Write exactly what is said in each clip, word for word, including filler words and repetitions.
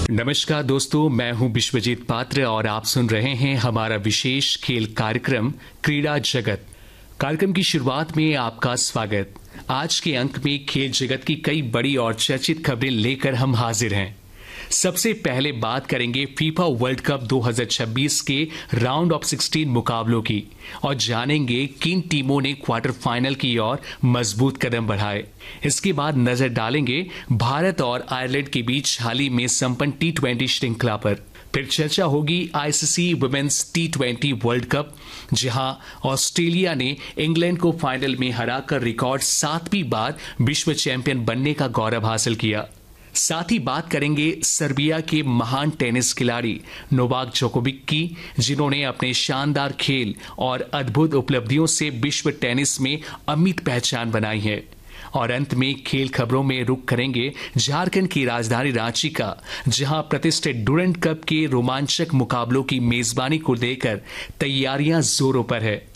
नमस्कार दोस्तों, मैं हूं विश्वजीत पात्र और आप सुन रहे हैं हमारा विशेष खेल कार्यक्रम क्रीड़ा जगत। कार्यक्रम की शुरुआत में आपका स्वागत। आज के अंक में खेल जगत की कई बड़ी और चर्चित खबरें लेकर हम हाजिर हैं। सबसे पहले बात करेंगे फीफा वर्ल्ड कप दो हज़ार छब्बीस के राउंड ऑफ सोलह मुकाबलों की और जानेंगे किन टीमों ने क्वार्टर फाइनल की ओर मजबूत कदम बढ़ाए। इसके बाद नजर डालेंगे भारत और आयरलैंड के बीच हाल ही में संपन्न टी ट्वेंटी श्रृंखला पर। फिर चर्चा होगी ICC women's T twenty world cup, जहां ऑस्ट्रेलिया ने इंग्लैंड को फाइनल में हराकर रिकॉर्ड सातवीं बार विश्व चैंपियन बनने का गौरव हासिल किया। साथ ही बात करेंगे सर्बिया के महान टेनिस खिलाड़ी नोवाक जोकोविक की, जिन्होंने अपने शानदार खेल और अद्भुत उपलब्धियों से विश्व टेनिस में अमिट पहचान बनाई है। और अंत में खेल खबरों में रुख करेंगे झारखंड की राजधानी रांची का, जहां प्रतिष्ठित डुरंड कप के रोमांचक मुकाबलों की मेजबानी को लेकर तैयारियां जोरों पर है।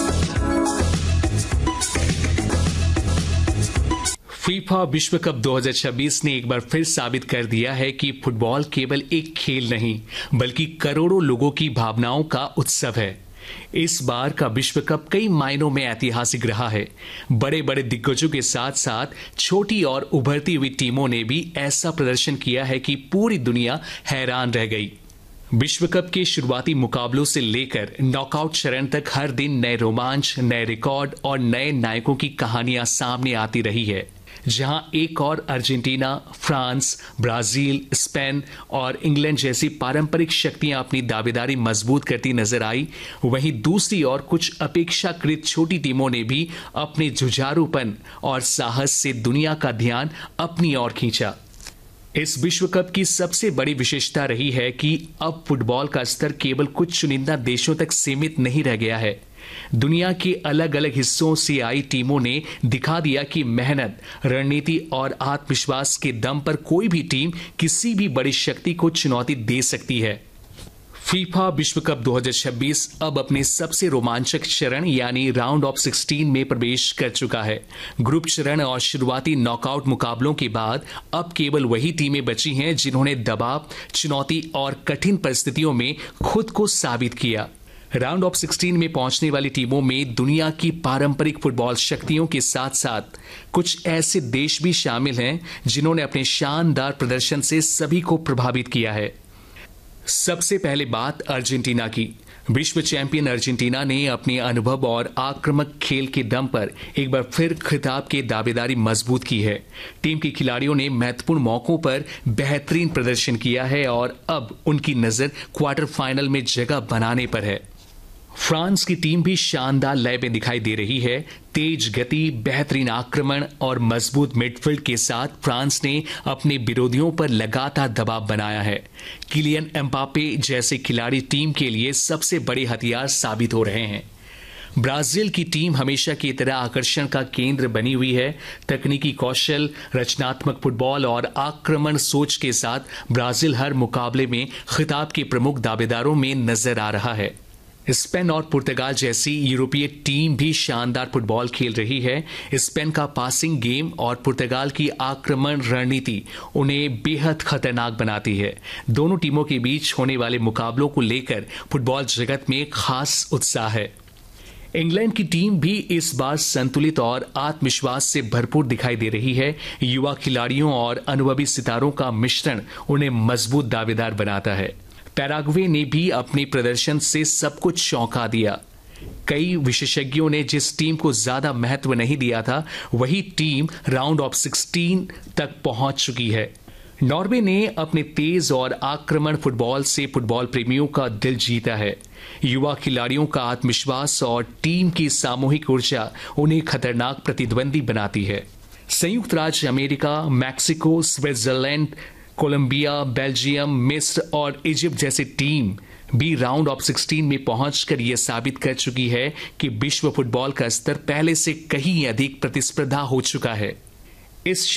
फीफा विश्व कप दो हज़ार छब्बीस ने एक बार फिर साबित कर दिया है कि फुटबॉल केवल एक खेल नहीं, बल्कि करोड़ों लोगों की भावनाओं का उत्सव है। इस बार का विश्व कप कई मायनों में ऐतिहासिक रहा है। बड़े बड़े दिग्गजों के साथ साथ छोटी और उभरती हुई टीमों ने भी ऐसा प्रदर्शन किया है कि पूरी दुनिया हैरान रह गई। विश्व कप के शुरुआती मुकाबलों से लेकर नॉकआउट चरण तक हर दिन नए रोमांच, नए रिकॉर्ड और नए नायकों की कहानियां सामने आती रही है। जहां एक और अर्जेंटीना, फ्रांस, ब्राजील, स्पेन और इंग्लैंड जैसी पारंपरिक शक्तियां अपनी दावेदारी मजबूत करती नजर आई, वहीं दूसरी ओर कुछ अपेक्षाकृत छोटी टीमों ने भी अपने जुझारूपन और साहस से दुनिया का ध्यान अपनी ओर खींचा। इस विश्व कप की सबसे बड़ी विशेषता रही है कि अब फुटबॉल का स्तर केवल कुछ चुनिंदा देशों तक सीमित नहीं रह गया है। दुनिया के अलग अलग हिस्सों से आई टीमों ने दिखा दिया कि मेहनत, रणनीति और आत्मविश्वास के दम पर कोई भी टीम किसी भी बड़ी शक्ति को चुनौती दे सकती है। फीफा विश्व कप दो हज़ार छब्बीस अब अपने सबसे रोमांचक चरण यानी राउंड ऑफ सोलह में प्रवेश कर चुका है। ग्रुप चरण और शुरुआती नॉकआउट मुकाबलों के बाद अब केवल वही टीमें बची हैं जिन्होंने दबाव, चुनौती और कठिन परिस्थितियों में खुद को साबित किया। राउंड ऑफ सोलह में पहुंचने वाली टीमों में दुनिया की पारंपरिक फुटबॉल शक्तियों के साथ साथ कुछ ऐसे देश भी शामिल हैं जिन्होंने अपने शानदार प्रदर्शन से सभी को प्रभावित किया है। सबसे पहले बात अर्जेंटीना की। विश्व चैंपियन अर्जेंटीना ने अपने अनुभव और आक्रामक खेल के दम पर एक बार फिर खिताब की दावेदारी मजबूत की है। टीम के खिलाड़ियों ने महत्वपूर्ण मौकों पर बेहतरीन प्रदर्शन किया है और अब उनकी नजर क्वार्टर फाइनल में जगह बनाने पर है। फ्रांस की टीम भी शानदार लय में दिखाई दे रही है। तेज गति, बेहतरीन आक्रमण और मजबूत मिडफील्ड के साथ फ्रांस ने अपने विरोधियों पर लगातार दबाव बनाया है। किलियन एम्बापे जैसे खिलाड़ी टीम के लिए सबसे बड़े हथियार साबित हो रहे हैं। ब्राजील की टीम हमेशा की तरह आकर्षण का केंद्र बनी हुई है। तकनीकी कौशल, रचनात्मक फुटबॉल और आक्रमण सोच के साथ ब्राजील हर मुकाबले में खिताब के प्रमुख दावेदारों में नजर आ रहा है। स्पेन और पुर्तगाल जैसी यूरोपीय टीम भी शानदार फुटबॉल खेल रही है। स्पेन का पासिंग गेम और पुर्तगाल की आक्रमण रणनीति उन्हें बेहद खतरनाक बनाती है। दोनों टीमों के बीच होने वाले मुकाबलों को लेकर फुटबॉल जगत में खास उत्साह है। इंग्लैंड की टीम भी इस बार संतुलित और आत्मविश्वास से भरपूर दिखाई दे रही है। युवा खिलाड़ियों और अनुभवी सितारों का मिश्रण उन्हें मजबूत दावेदार बनाता है। पैराग्वे ने भी अपने प्रदर्शन से सब कुछ चौंका दिया। कई विशेषज्ञों ने जिस टीम को ज्यादा महत्व नहीं दिया था, वही टीम राउंड ऑफ सोलह तक पहुंच चुकी है। नॉर्वे ने अपने तेज और आक्रमण फुटबॉल से फुटबॉल प्रेमियों का दिल जीता है। युवा खिलाड़ियों का आत्मविश्वास और टीम की सामूहिक ऊर्जा उन्हें खतरनाक प्रतिद्वंदी बनाती है। संयुक्त राज्य America, Mexico, Switzerland, Colombia, Belgium, मिस्र और इजिप्ट जैसी टीम भी राउंड ऑफ सोलह में पहुंचकर यह साबित कर चुकी है कि विश्व फुटबॉल का स्तर पहले से कहीं अधिक प्रतिस्पर्धा हो चुका है। इस